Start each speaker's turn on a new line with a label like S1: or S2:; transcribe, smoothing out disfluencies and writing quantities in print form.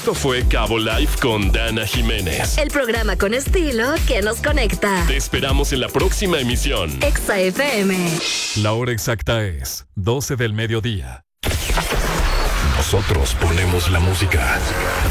S1: Esto fue Cabo Live con Dana Jiménez.
S2: El programa con estilo que nos conecta.
S1: Te esperamos en la próxima emisión.
S2: Exa FM.
S3: La hora exacta es 12 del mediodía.
S4: Nosotros ponemos la música.